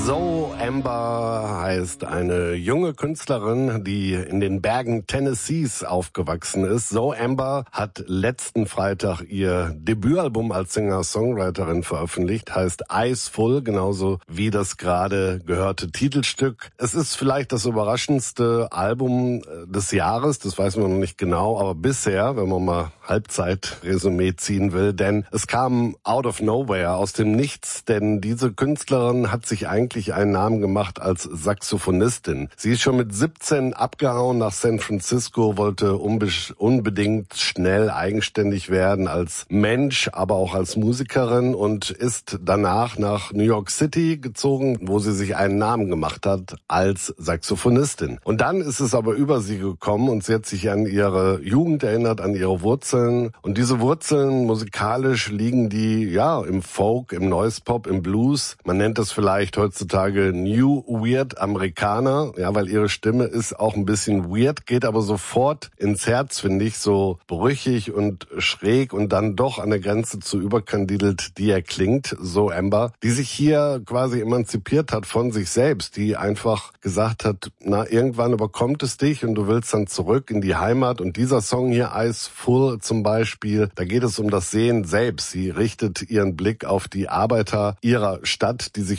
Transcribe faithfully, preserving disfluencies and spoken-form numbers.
So Amber heißt eine junge Künstlerin, die in den Bergen Tennessees aufgewachsen ist. So Amber hat letzten Freitag ihr Debütalbum als Singer-Songwriterin veröffentlicht, heißt Eyes Full, genauso wie das gerade gehörte Titelstück. Es ist vielleicht das überraschendste Album des Jahres, das weiß man noch nicht genau, aber bisher, wenn man mal Halbzeitresümee ziehen will, denn es kam out of nowhere, aus dem Nichts, denn diese Künstlerin hat sich eigentlich einen Namen gemacht als Saxophonistin. Sie ist schon mit siebzehn abgehauen nach San Francisco, wollte unbe- unbedingt schnell eigenständig werden als Mensch, aber auch als Musikerin und ist danach nach New York City gezogen, wo sie sich einen Namen gemacht hat als Saxophonistin. Und dann ist es aber über sie gekommen und sie hat sich an ihre Jugend erinnert, an ihre Wurzeln. Und diese Wurzeln musikalisch liegen die ja im Folk, im Noise Pop, im Blues. Man nennt das vielleicht heutzutage New Weird Amerikaner, ja, weil ihre Stimme ist auch ein bisschen weird, geht aber sofort ins Herz, finde ich, so brüchig und schräg und dann doch an der Grenze zu überkandidelt, die er klingt, so Amber, die sich hier quasi emanzipiert hat von sich selbst, die einfach gesagt hat, na, irgendwann überkommt es dich und du willst dann zurück in die Heimat. Und dieser Song hier, Eyes Full zum Beispiel, da geht es um das Sehen selbst. Sie richtet ihren Blick auf die Arbeiter ihrer Stadt, die sich